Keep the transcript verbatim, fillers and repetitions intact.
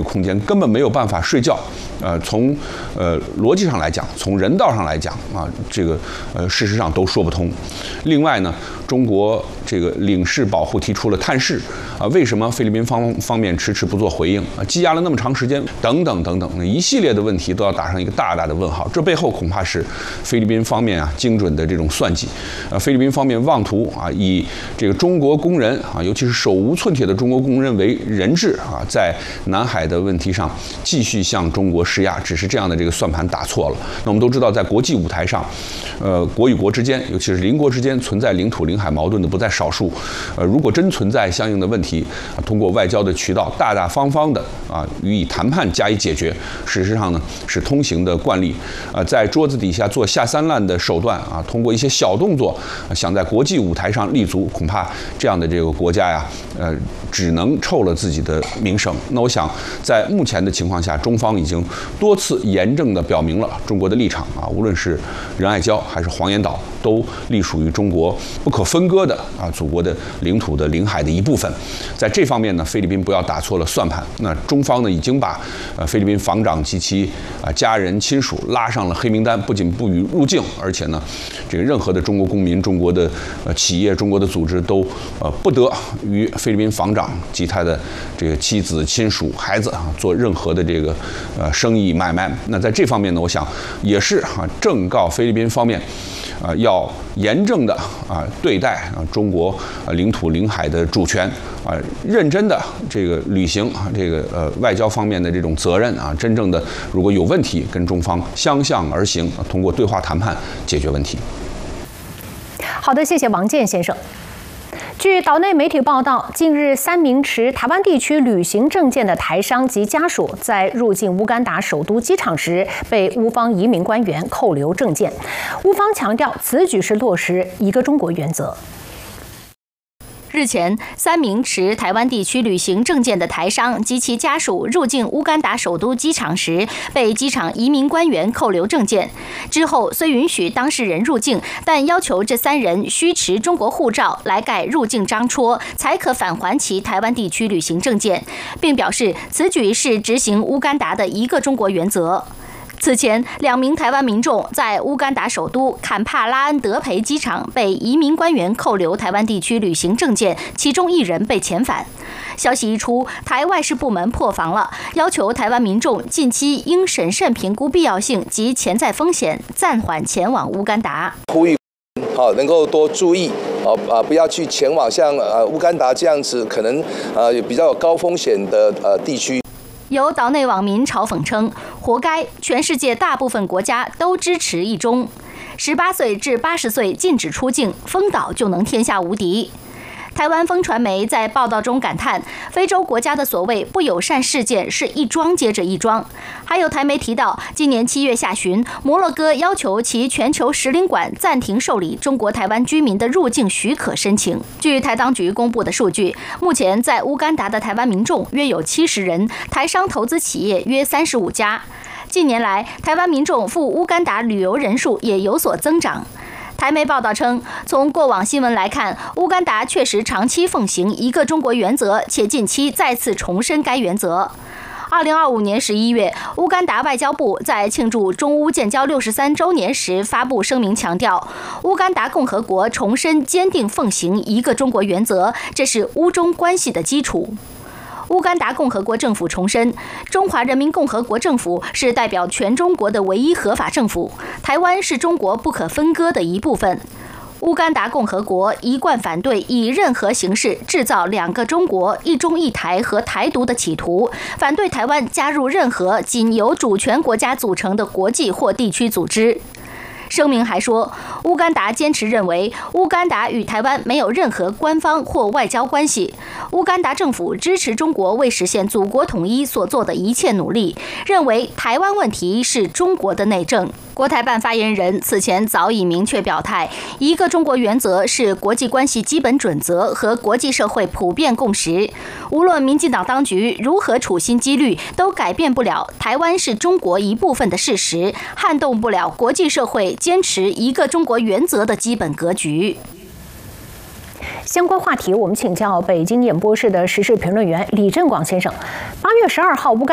空间，根本没有办法睡觉。呃，从呃逻辑上来讲，从人道上来讲啊，这个呃事实上都说不通。另外呢，中国这个领事保护提出了探视啊，为什么菲律宾方方面迟迟不做回应啊？积压了那么长时间，等等等等，一系列的问题都要打上一个大大的问号。这背后恐怕是菲律宾方面啊精准的这种算计。啊，菲律宾方面妄图啊以这个中国工人啊，尤其是手无寸铁的中国工人为人质啊，在南海的问题上继续向中国施压，只是这样的这个算盘打错了。那我们都知道，在国际舞台上，呃，国与国之间，尤其是邻国之间存在领土领海矛盾的不在少数。呃，如果真存在相应的问题，啊，通过外交的渠道大大方方的啊予以谈判加以解决，事实上呢是通行的惯例。呃，在桌子底下做下三滥的手段啊，通过一些小动作，啊、想在国际舞台上立足，恐怕这样的这个国家呀，呃，只能臭了自己的名声。那我想，在目前的情况下，中方已经多次严正地表明了中国的立场啊，无论是仁爱礁还是黄岩岛，都隶属于中国不可分割的啊祖国的领土的领海的一部分。在这方面呢，菲律宾不要打错了算盘。那中方呢，已经把呃菲律宾防长及其啊家人亲属拉上了黑名单，不仅不予入境，而且呢，这个任何的中国公民、中国的呃企业、中国的组织都呃不得与菲律宾防长及他的这个妻子、亲属、孩子啊做任何的这个呃生意买卖。那在这方面呢，我想也是啊正告菲律宾方面，啊要严正的啊对待啊中国啊领土领海的主权啊，认真的这个履行啊这个呃外交方面的这种责任啊，真正的如果有问题跟中方相向而行，啊、通过对话谈判解决问题。 好的，谢谢王健先生。据岛内媒体报道，近日三名持台湾地区旅行证件的台商及家属在入境乌干达首都机场时，被乌方移民官员扣留证件。乌方强调，此举是落实一个中国原则。 日前，三名持台湾地区旅行证件的台商及其家属入境乌干达首都机场时，被机场移民官员扣留证件。之后虽允许当事人入境，但要求这三人需持中国护照来盖入境章戳，才可返还其台湾地区旅行证件，并表示此举是执行乌干达的一个中国原则。此前，两名台湾民众在乌干达首都坎帕拉恩德培机场被移民官员扣留台湾地区旅行证件，其中一人被遣返。消息一出，台外事部门破防了，要求台湾民众近期应审慎评估必要性及潜在风险，暂缓前往乌干达。 呼吁好能够多注意哦啊，不要去前往像呃乌干达这样子可能呃比较有高风险的呃地区。 有岛内网民嘲讽称：“活该，全世界大部分国家都支持一中，十八岁至八十岁禁止出境，封岛就能天下无敌。”台湾风传媒在报道中感叹，非洲国家的所谓不友善事件是一桩接着一桩。还有台媒提到，今年七月下旬，摩洛哥要求其全球使领馆暂停受理中国台湾居民的入境许可申请。据台当局公布的数据，目前在乌干达的台湾民众约有七十人，台商投资企业约三十五家。近年来，台湾民众赴乌干达旅游人数也有所增长。台媒报道称，从过往新闻来看，乌干达确实长期奉行一个中国原则，且近期再次重申该原则。二零二五年十一月，乌干达外交部在庆祝中乌建交六十三周年时发布声明，强调乌干达共和国重申坚定奉行一个中国原则，这是乌中关系的基础。乌干达共和国政府重申，中华人民共和国政府是代表全中国的唯一合法政府，台湾是中国不可分割的一部分。乌干达共和国一贯反对以任何形式制造两个中国、一中一台和台独的企图，反对台湾加入任何仅由主权国家组成的国际或地区组织。声明还说，乌干达坚持认为，乌干达与台湾没有任何官方或外交关系。乌干达政府支持中国为实现祖国统一所做的一切努力，认为台湾问题是中国的内政。国台办发言人此前早已明确表态，一个中国原则是国际关系基本准则和国际社会普遍共识。无论民进党当局如何处心积虑，都改变不了台湾是中国一部分的事实，撼动不了国际社会坚持一个中国原则的基本格局。 相关话题，我们请教北京演播室的时事评论员李振广先生。八月十二号，乌干